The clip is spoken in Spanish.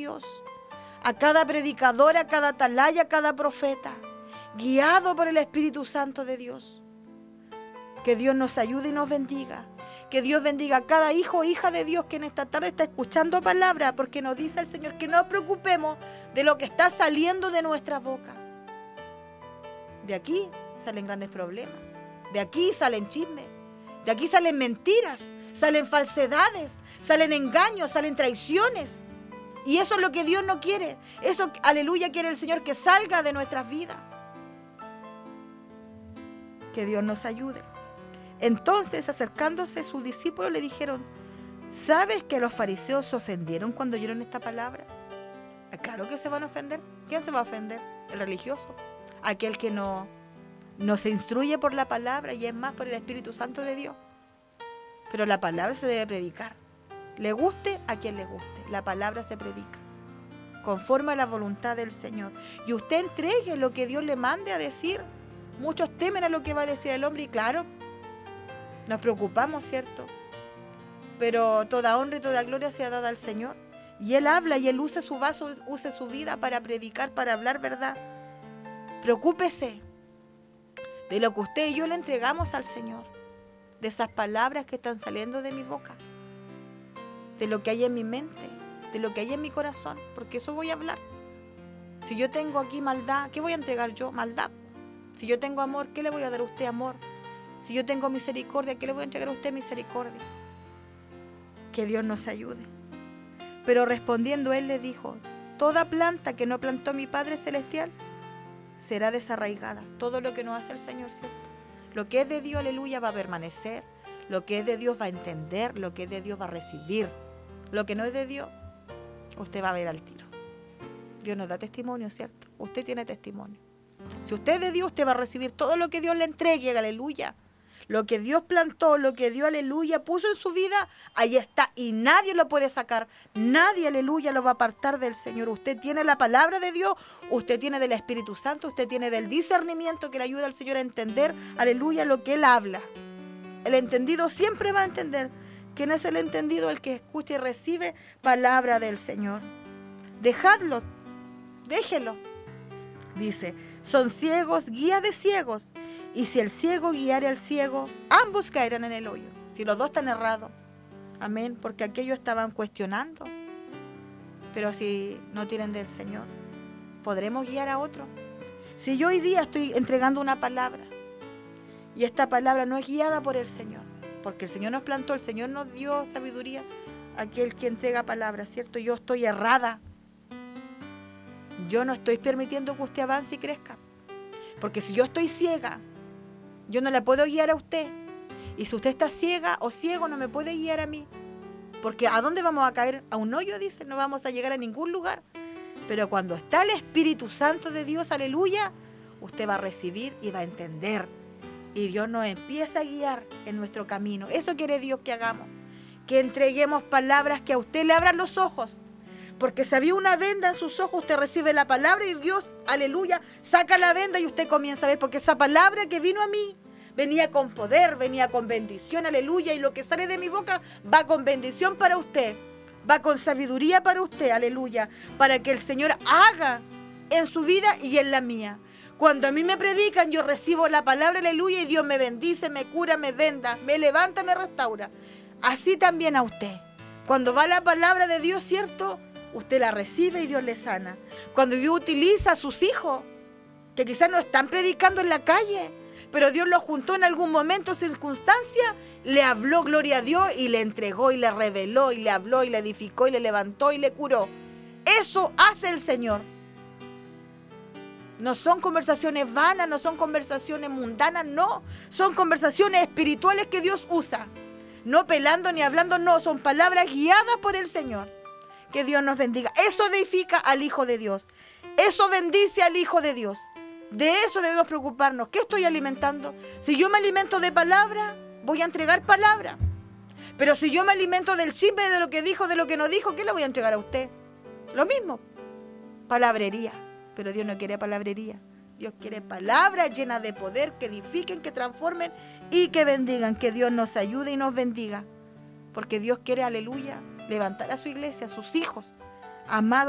Dios, a cada predicador, a cada atalaya, a cada profeta, guiado por el Espíritu Santo de Dios. Que Dios nos ayude y nos bendiga. Que Dios bendiga a cada hijo o hija de Dios que en esta tarde está escuchando palabra, porque nos dice el Señor que no nos preocupemos de lo que está saliendo de nuestra boca. De aquí salen grandes problemas, de aquí salen chismes, de aquí salen mentiras, salen falsedades, salen engaños, salen traiciones. Y eso es lo que Dios no quiere. Eso, aleluya, quiere el Señor que salga de nuestras vidas. Que Dios nos ayude. Entonces, acercándose sus discípulos, le dijeron: ¿sabes que los fariseos se ofendieron cuando oyeron esta palabra? Claro que se van a ofender. ¿Quién se va a ofender? El religioso. Aquel que no se instruye por la palabra y es más por el Espíritu Santo de Dios. Pero la palabra se debe predicar. Le guste a quien le guste. La palabra se predica conforme a la voluntad del Señor. Y usted entregue lo que Dios le mande a decir. Muchos temen a lo que va a decir el hombre y claro, nos preocupamos, ¿cierto? Pero toda honra y toda gloria sea dada al Señor. Y Él habla y Él use su vaso, use su vida para predicar, para hablar verdad. Preocúpese de lo que usted y yo le entregamos al Señor. De esas palabras que están saliendo de mi boca. De lo que hay en mi mente. De lo que hay en mi corazón. Porque eso voy a hablar. Si yo tengo aquí maldad, ¿qué voy a entregar yo? Maldad. Si yo tengo amor, ¿qué le voy a dar a usted? Amor. Si yo tengo misericordia, ¿qué le voy a entregar a usted? Misericordia. Que Dios nos ayude. Pero respondiendo él le dijo: toda planta que no plantó mi Padre Celestial será desarraigada. Todo lo que nos hace el Señor, ¿cierto? Lo que es de Dios, aleluya, va a permanecer. Lo que es de Dios va a entender. Lo que es de Dios va a recibir. Lo que no es de Dios, usted va a ver al tiro. Dios nos da testimonio, ¿cierto? Usted tiene testimonio. Si usted es de Dios, usted va a recibir todo lo que Dios le entregue, aleluya. Lo que Dios plantó, lo que Dios, aleluya, puso en su vida, ahí está. Y nadie lo puede sacar. Nadie, aleluya, lo va a apartar del Señor. Usted tiene la palabra de Dios, usted tiene del Espíritu Santo, usted tiene del discernimiento que le ayuda al Señor a entender, aleluya, lo que Él habla. El entendido siempre va a entender. ¿Quién es el entendido? El que escucha y recibe palabra del Señor. Dejadlo, déjelo. Dice: son ciegos, guía de ciegos. Y si el ciego guiare al ciego, ambos caerán en el hoyo. Si los dos están errados. Amén. Porque aquellos estaban cuestionando. Pero si no tienen del Señor, ¿podremos guiar a otro? Si yo hoy día estoy entregando una palabra y esta palabra no es guiada por el Señor, porque el Señor nos plantó, el Señor nos dio sabiduría, aquel que entrega palabras, ¿cierto? Yo estoy errada. Yo no estoy permitiendo que usted avance y crezca. Porque si yo estoy ciega, yo no le puedo guiar a usted. Y si usted está ciega o ciego, no me puede guiar a mí. Porque ¿a dónde vamos a caer? A un hoyo, dice, no vamos a llegar a ningún lugar. Pero cuando está el Espíritu Santo de Dios, aleluya, usted va a recibir y va a entender. Y Dios nos empieza a guiar en nuestro camino. Eso quiere Dios que hagamos. Que entreguemos palabras que a usted le abran los ojos. Porque si había una venda en sus ojos, usted recibe la palabra y Dios, aleluya, saca la venda y usted comienza a ver. Porque esa palabra que vino a mí, venía con poder, venía con bendición, aleluya. Y lo que sale de mi boca va con bendición para usted. Va con sabiduría para usted, aleluya. Para que el Señor haga en su vida y en la mía. Cuando a mí me predican, yo recibo la palabra, aleluya, y Dios me bendice, me cura, me venda, me levanta, me restaura. Así también a usted. Cuando va la palabra de Dios, ¿cierto?, usted la recibe y Dios le sana. Cuando Dios utiliza a sus hijos, que quizás no están predicando en la calle, pero Dios los juntó en algún momento, circunstancia, le habló, gloria a Dios, y le entregó, y le reveló, y le habló, y le edificó, y le levantó, y le curó. Eso hace el Señor. No son conversaciones vanas, no son conversaciones mundanas, no. Son conversaciones espirituales que Dios usa. No pelando ni hablando, no. Son palabras guiadas por el Señor. Que Dios nos bendiga. Eso edifica al Hijo de Dios. Eso bendice al Hijo de Dios. De eso debemos preocuparnos. ¿Qué estoy alimentando? Si yo me alimento de palabra, voy a entregar palabra. Pero si yo me alimento del chisme, de lo que dijo, de lo que no dijo, ¿qué le voy a entregar a usted? Lo mismo. Palabrería. Pero Dios no quiere palabrería. Dios quiere palabras llenas de poder, que edifiquen, que transformen y que bendigan. Que Dios nos ayude y nos bendiga. Porque Dios quiere, aleluya, levantar a su iglesia, a sus hijos, amados.